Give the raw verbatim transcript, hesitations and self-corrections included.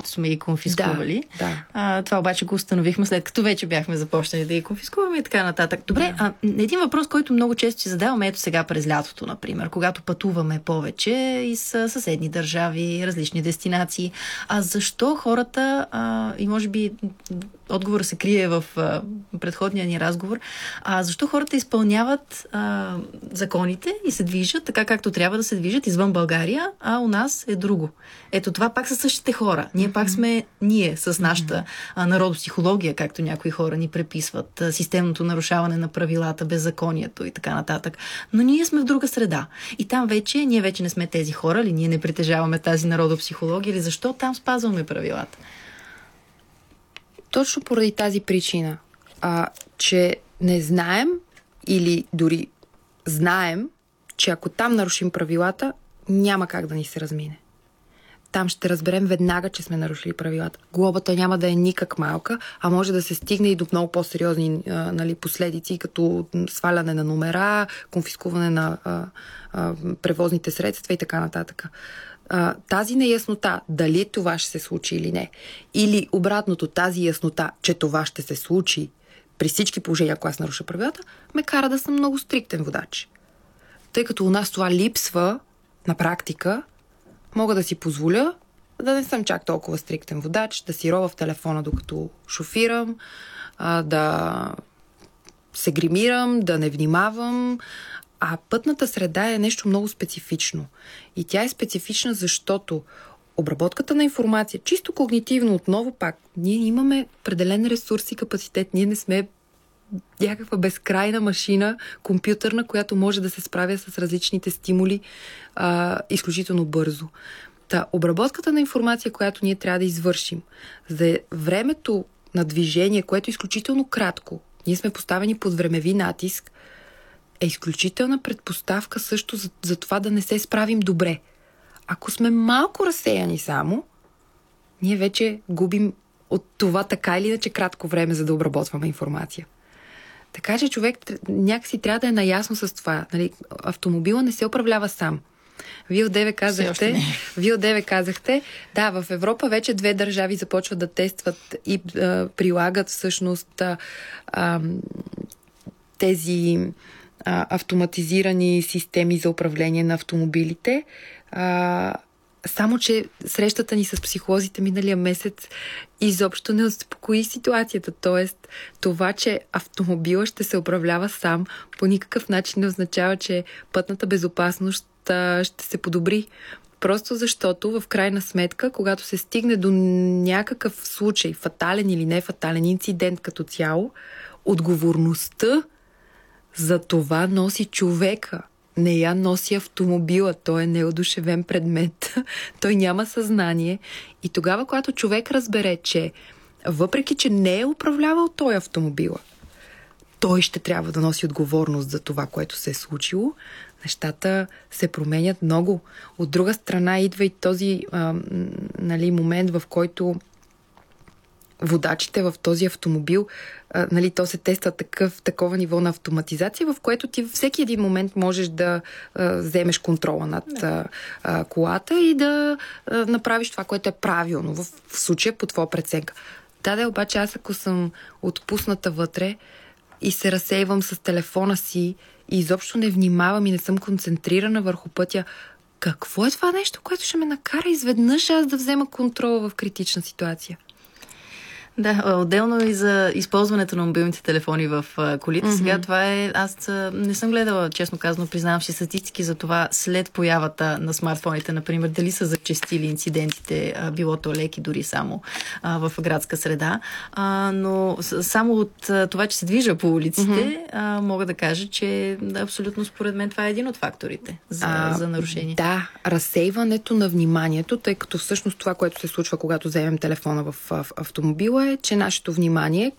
когато сме ги конфискували. Да, да. А, това обаче го установихме след като вече бяхме започнали да ги конфискуваме и така нататък. Добре, а, един въпрос, който много често си задаваме, ето сега през лятото, например, когато пътуваме повече и с съседни държави, различни дестинации. А защо хората, а, и може би отговор се крие в а, предходния ни разговор, а защо хората изпълняват а, законите и се движат така, както трябва да се движат извън България, а у нас е друго. Ето това пак са същите хора. Ние mm-hmm. пак сме ние с нашата а, народопсихология, както някои хора ни преписват, а, системното нарушаване на правилата, беззаконието и така нататък. Но ние сме в друга среда. И там вече, ние вече не сме тези хора, ли ние не притежаваме тази народопсихология, или защо там спазваме правилата? Точно поради тази причина, а, че не знаем или дори знаем, че ако там нарушим правилата, няма как да ни се размине. Там ще разберем веднага, че сме нарушили правилата. Глобата няма да е никак малка, а може да се стигне и до много по-сериозни а, нали, последици, като сваляне на номера, конфискуване на а, а, превозните средства и така нататък. А, тази неяснота, дали това ще се случи или не, или обратното, тази яснота, че това ще се случи при всички положения, ако аз наруша правилата, ме кара да съм много стриктен водач. Тъй като у нас това липсва на практика, мога да си позволя да не съм чак толкова стриктен водач, да си рова в телефона докато шофирам, а, да се гримирам, да не внимавам. А пътната среда е нещо много специфично. И тя е специфична, защото обработката на информация, чисто когнитивно, отново пак, ние имаме определен ресурс и капацитет. Ние не сме някаква безкрайна машина, компютърна, която може да се справя с различните стимули а, изключително бързо. Та, обработката на информация, която ние трябва да извършим, за времето на движение, което е изключително кратко, ние сме поставени под времеви натиск, е изключителна предпоставка също за, за това да не се справим добре. Ако сме малко разсеяни само, ние вече губим от това така или иначе кратко време, за да обработваме информация. Така че човек някакси трябва да е наясно с това. Нали, автомобила не се управлява сам. Вие одеве казахте, вие одеве казахте, да, в Европа вече две държави започват да тестват и а, прилагат всъщност а, а, тези а, автоматизирани системи за управление на автомобилите. А, само, че срещата ни с психолозите миналия месец изобщо не успокои ситуацията. Тоест, това, че автомобила ще се управлява сам, по никакъв начин не означава, че пътната безопасност а, ще се подобри. Просто защото, в крайна сметка, когато се стигне до някакъв случай, фатален или не фатален инцидент като цяло, отговорността за това носи човека. Не я носи автомобила. Той е неодушевен предмет. Той няма съзнание. И тогава, когато човек разбере, че въпреки, че не е управлявал той автомобила, той ще трябва да носи отговорност за това, което се е случило, нещата се променят много. От друга страна идва и този а, нали, момент, в който водачите в този автомобил, а, нали, то се тества такъв, такова ниво на автоматизация, в което ти всеки един момент можеш да а, вземеш контрола над а, а, колата и да а, направиш това, което е правилно, в, в случая по твоя преценка. Да, да, обаче аз ако съм отпусната вътре и се разсейвам с телефона си и изобщо не внимавам и не съм концентрирана върху пътя, какво е това нещо, което ще ме накара изведнъж аз да взема контрола в критична ситуация? Да, отделно и за използването на мобилните телефони в колите. Mm-hmm. Сега това е... Аз не съм гледала, честно казано, признавам си статистики за това след появата на смартфоните, например, дали са зачестили инцидентите, било то леки дори само а, в градска среда. А, но само от това, че се движа по улиците, mm-hmm. а, мога да кажа, че абсолютно според мен това е един от факторите за, а, за нарушение. Да, разсейването на вниманието, тъй като всъщност това, което се случва, когато вземем телефона в, в автомобила, е, че нашето внимание,